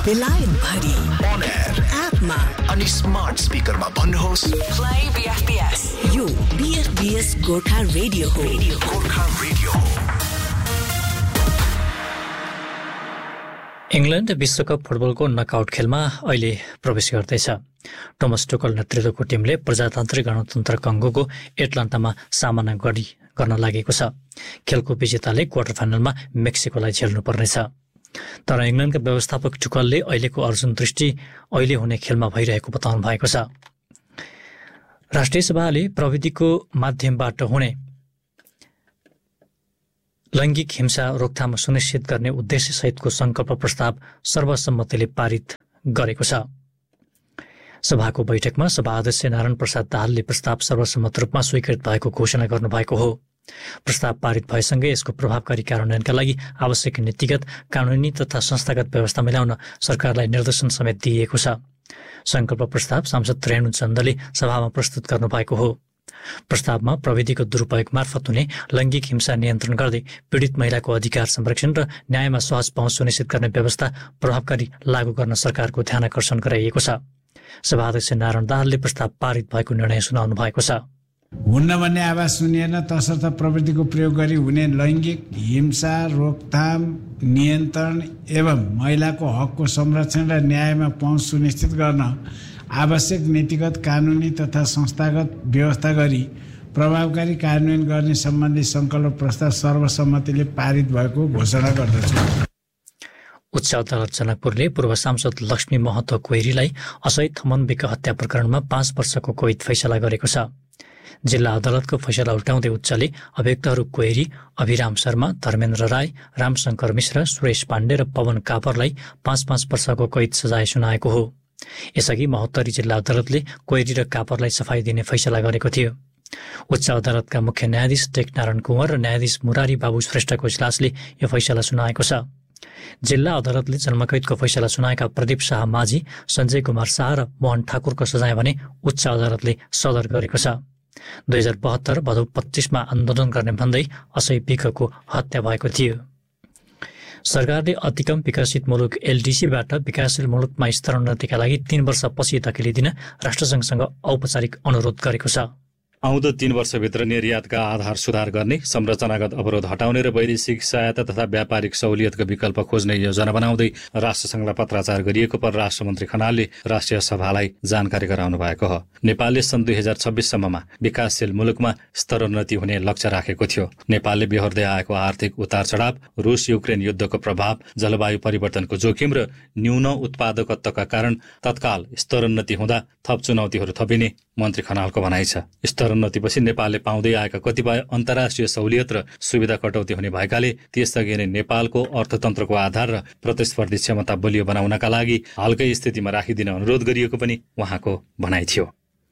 बेलायत भरि on air एपमा अनि स्मार्ट स्पिकरमा भन्नुहोस् Play BFBS. यो BFBS गोर्खा रेडियो हो. गोर्खा रेडियो। इङ्ल्यान्ड विश्वकप फुटबलको नकआउट खेलमा अहिले प्रवेश गर्दैछ। टोमस टुकल नेतृत्वको टिमले प्रजातान्त्रिक गणतन्त्र कङ्गोको एटलान्टामा सामना गर्न लागेको छ। खेलको विजेताले क्वार्टर फाइनलमा मेक्सिकोलाई झेल्नुपर्नेछ। तर इङ्ल्यान्डका व्यवस्थापक टुकलले अहिलेको अर्जुन दृष्टि अहिले हुने खेलमा भइरहेको बताउनु भएको छ। राष्ट्रिय सभाले प्रविधिको माध्यमबाट हुने लैङ्गिक हिंसा रोकथाम सुनिश्चित गर्ने उद्देश्यसहितको संकल्प प्रस्ताव सर्वसम्मतिले पारित गरेको छ। सभाको बैठकमा सभा अध्यक्ष नारायण प्रसाद दाहालले प्रस्ताव सर्वसम्मत रूपमा स्वीकृत भएको घोषणा गर्नुभएको हो। प्रस्ताव पारित भएसँगै यसको प्रभावकारी कार्यान्वयनका लागि आवश्यक नीतिगत, कानुनी तथा संस्थागत व्यवस्था मिलाउन सरकारलाई निर्देशन समेत दिइएको छ। संकल्प प्रस्ताव सांसद रेणु चन्दले सभामा प्रस्तुत गर्नुभएको हो। प्रस्तावमा प्रविधिको दुरुपयोग मार्फत हुने लैङ्गिक हिंसा नियन्त्रण गर्दै पीडित महिलाको अधिकार संरक्षण र न्यायमा सहज पहुँच सुनिश्चित गर्ने व्यवस्था प्रभावकारी लागू गर्न सरकारको ध्यानाकर्षण गराइएको छ। सभाध्यक्ष नारायण दाहालले प्रस्ताव पारित भएको निर्णय सुनाउनु भएको छ। हुन्न भन्ने आवाज सुनिएन, तसर्थ प्रविधिको प्रयोग गरी हुने लैङ्गिक हिंसा रोकथाम नियन्त्रण एवं महिलाको हकको संरक्षण र न्यायमा पहुँच सुनिश्चित गर्न आवश्यक नीतिगत, कानुनी तथा संस्थागत व्यवस्था गरी प्रभावकारी कार्यान्वयन गर्ने सम्बन्धी संकल्प प्रस्ताव सर्वसम्मतिले पारित भएको घोषणा गर्दछु। उच्च अदालत जनकपुरले पूर्व सांसद लक्ष्मी महतो कोइरीलाई असही थमनबिका हत्या प्रकरणमा 5 वर्षको कैद फैसला गरेको छ। जिल्ला अदालतको फैसला उल्टाउँदै उच्चले अभियुक्तहरू कोइरी, अभिराम शर्मा, धर्मेन्द्र राय, रामशंकर मिश्र, सुरेश पाण्डे र पवन कापरलाई 5-5 वर्षको कैद सजाय सुनाएको हो। यसअघि महोत्तरी जिल्ला अदालतले कोइरी र कापरलाई सफाई दिने फैसला गरेको थियो। उच्च अदालतका मुख्य न्यायाधीश टेकनारायण कुँवर र न्यायाधीश मुरारी बाबु श्रेष्ठको इजलासले यो फैसला सुनाएको छ। जिल्ला अदालतले जन्मकैदको फैसला सुनाएका प्रदीप शाह माझी, सञ्जय कुमार शाह र मोहन ठाकुरको सजाय भने उच्च अदालतले सदर गरेको छ। 2072 भदौ 25मा आन्दोलन गर्ने भन्दै असही बिखको हत्या भएको थियो। सरकारले अतिकम विकसित मुलुक एलडीसीबाट विकासशील मुलुकमा स्तरोन्नतिका लागि 3 वर्ष पछि धकेलिदिन राष्ट्रसङ्घसँग औपचारिक अनुरोध गरेको छ। आउँदो 3 वर्षभित्र निर्यातका आधार सुधार गर्ने, संरचनागत अवरोध हटाउने र वैदेशिक सहायता तथा व्यापारिक सहुलियतको विकल्प खोज्ने योजना बनाउँदै राष्ट्रसङ्घलाई पत्राचार गरिएको परराष्ट्र मन्त्री खनालले राष्ट्रिय सभालाई जानकारी गराउनु भएको हो। नेपालले सन् 2026 सम्ममा विकासशील मुलुकमा स्तरोन्नति हुने लक्ष्य राखेको थियो। नेपालले बेहोर्दै आएको आर्थिक उतार चढाव, रुस युक्रेन युद्धको प्रभाव, जलवायु परिवर्तनको जोखिम र न्यून उत्पादकत्वका कारण तत्काल स्तरोन्नति हुँदा थप चुनौतीहरू थपिने मन्त्री खनालको भनाइ छ। स्तरोन्नतिपछि नेपालले पाउँदै आएका कतिपय अन्तर्राष्ट्रिय सहुलियत र सुविधा कटौती हुने भएकाले त्यसअघि नै नेपालको अर्थतन्त्रको आधार र प्रतिस्पर्धी क्षमता बलियो बनाउनका लागि हालकै स्थितिमा राखिदिन अनुरोध गरिएको पनि उहाँको भनाइ थियो।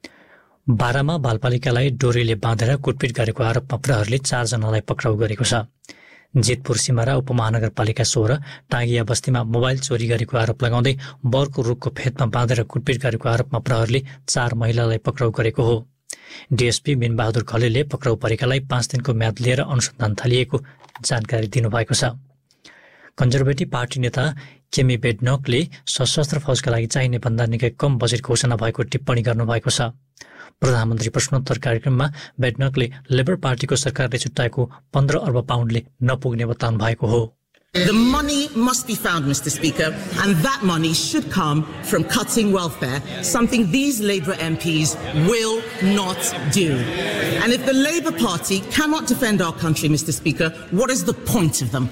बारामा बालबालिकालाई डोरीले बाँधेर कुटपिट गरेको आरोपमा प्रहरीले 4 जनालाई पक्राउ गरेको छ। जितपुर सिमारा उपमहानगरपालिका 16 टाँगिया बस्तीमा मोबाइल चोरी गरेको आरोप लगाउँदै बरको रुखको फेदमा बाँधेर कुटपिट गरेको आरोपमा प्रहरीले 4 महिलालाई पक्राउ गरेको हो। डीएसपी बिनबहादुर खलेलले पक्राउ परेकालाई 5 दिनको म्याद लिएर अनुसन्धान थालिएको जानकारी दिनुभएको छ। कन्जर्भेटिभ पार्टी नेता केमी बेडनकले सशस्त्र फौजका लागि चाहिने भन्दा निकै कम बजेट घोषणा भएको टिप्पणी गर्नुभएको छ। प्रधानमन्त्री प्रश्नोत्तर कार्यक्रममा बेडनकले लेबर पार्टीको सरकारले छुट्याएको 15 अर्ब पाउन्डले नपुग्ने बताउनु भएको हो। The money must be found, Mr. Speaker, and that money should come from cutting welfare, something these Labour MPs will not do. And if the Labour Party cannot defend our country, Mr. Speaker, what is the point of them?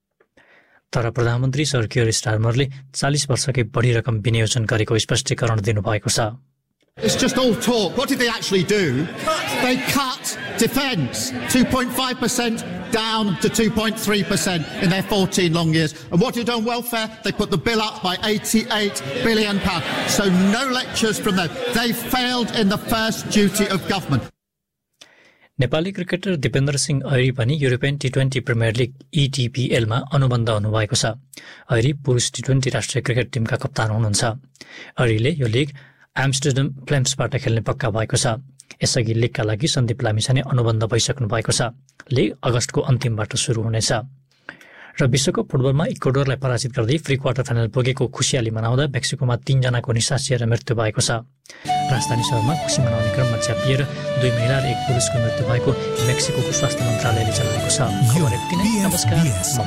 तर प्रधानमन्त्री sir कियर स्टारमरले 40 वर्षकै बढी रकम विनियोजन गरेको स्पष्टीकरण दिनुभएको छ। It's just all talk. What did they actually do? They cut defence 2.5% down to 2.3% in their 14 long years. And what did on welfare? They put the bill up by £88 billion. So no lectures from them. They failed in the first duty of government. Nepali cricketer Dipendra Singh Airi पनि European टी20 premier league ETPLमा अनुबन्ध हुनुभएको छ। ऐरी पुरुष टी20 राष्ट्रिय cricket टिमका कप्तान हुनुहुन्छ। ऐरीले यो league Amsterdam फ्लेम्सबाट खेल्ने पक्का भएको छ। यसअघि लिगका लागि सन्दीप लामिछाने अनुबन्ध भइसक्नु भएको छ। लिग अगस्तको अन्तिमबाट सुरु हुनेछ। र विश्वकप फुटबलमा इक्वाडोरलाई पराजित गर्दै प्री क्वार्टर फाइनल पुगेको खुसियाली मनाउँदा मेक्सिकोमा 3 जनाको निसासिएर मृत्यु भएको छ। राजधानी सहरमा खुसी मनाउने क्रममा च्यापिएर 2 महिला र 1 पुरुषको मृत्यु भएको मेक्सिकोको स्वास्थ्य मन्त्रालयले जनाएको छ। नमस्कार।